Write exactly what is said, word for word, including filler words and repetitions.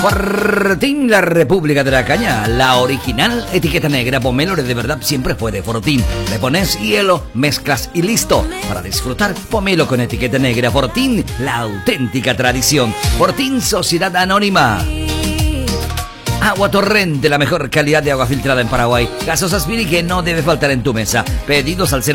Fortín, la República de la Caña, la original, etiqueta negra, pomelo de verdad siempre fue de Fortín. Le pones hielo, mezclas y listo. Para disfrutar, pomelo con etiqueta negra. Fortín, la auténtica tradición. Fortín, Sociedad Anónima. Agua Torrente, la mejor calidad de agua filtrada en Paraguay. Gaseosas Viri que no debe faltar en tu mesa. Pedidos al